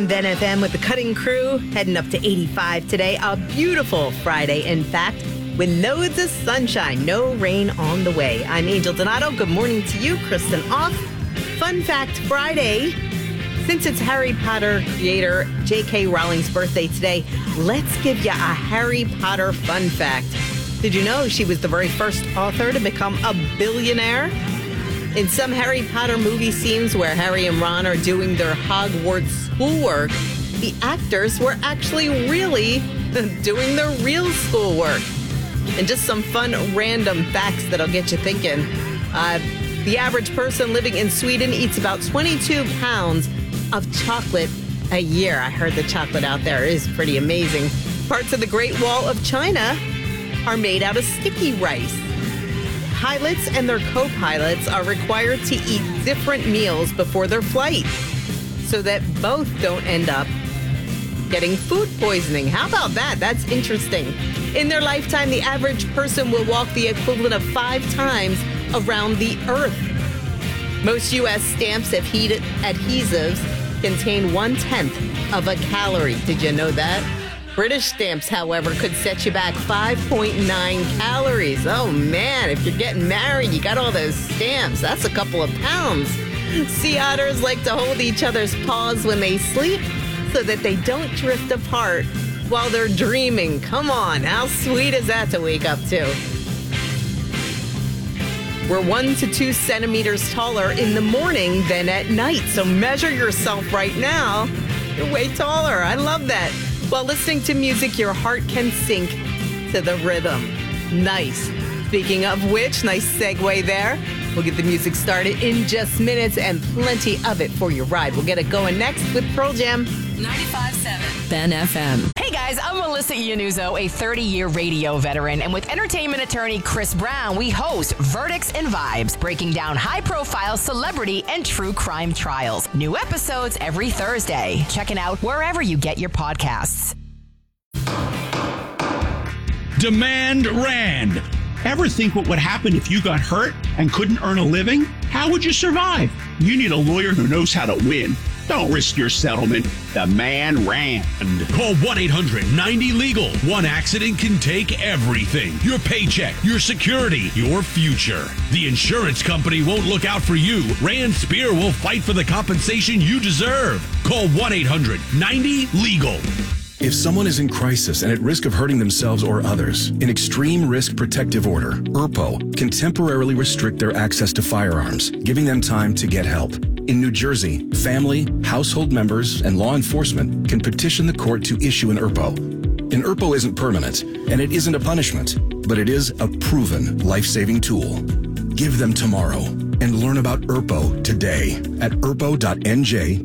Ben FM with the Cutting Crew, heading up to 85 today. A beautiful Friday, in fact, with loads of sunshine, no rain on the way. I'm Angel Donato. Good morning to you, Kristen Off. Fun Fact Friday. Since it's Harry Potter creator J.K. Rowling's birthday today, let's give you a Harry Potter fun fact. Did you know she was the very first author to become a billionaire? In some Harry Potter movie scenes where Harry and Ron are doing their Hogwarts schoolwork, the actors were actually really doing their real schoolwork. And just some fun random facts that'll get you thinking. The average person living in Sweden eats about 22 pounds of chocolate a year. I heard the chocolate out there is pretty amazing. Parts of the Great Wall of China are made out of sticky rice. Pilots and their co-pilots are required to eat different meals before their flight so that both don't end up getting food poisoning. How about that? That's interesting. In their lifetime, the average person will walk the equivalent of 5 times around the Earth. Most U.S. stamps adhesives contain 1/10 of a calorie. Did you know that? British stamps, however, could set you back 5.9 calories. Oh, man, if you're getting married, you got all those stamps. That's a couple of pounds. Sea otters like to hold each other's paws when they sleep so that they don't drift apart while they're dreaming. Come on, how sweet is that to wake up to? We're 1 to 2 centimeters taller in the morning than at night. So measure yourself right now. You're way taller. I love that. While listening to music, your heart can sink to the rhythm. Nice. Speaking of which, nice segue there. We'll get the music started in just minutes and plenty of it for your ride. We'll get it going next with Pearl Jam. 95.7 Ben FM. Hey guys, I'm Melissa Iannuzzo, a 30-year radio veteran, and with entertainment attorney Chris Brown, we host Verdicts and Vibes, breaking down high-profile celebrity and true crime trials. New episodes every Thursday. Check it out wherever you get your podcasts. Demand Rand. Ever think what would happen if you got hurt and couldn't earn a living? How would you survive? You need a lawyer who knows how to win. Don't risk your settlement. Demand Rand. Call 1-800-90-LEGAL. One accident can take everything. Your paycheck, your security, your future. The insurance company won't look out for you. Rand Spear will fight for the compensation you deserve. Call 1-800-90-LEGAL. If someone is in crisis and at risk of hurting themselves or others, an Extreme Risk Protective Order, ERPO, can temporarily restrict their access to firearms, giving them time to get help. In New Jersey, family, household members, and law enforcement can petition the court to issue an ERPO. An ERPO isn't permanent, and it isn't a punishment, but it is a proven life-saving tool. Give them tomorrow and learn about ERPO today at erpo.nj.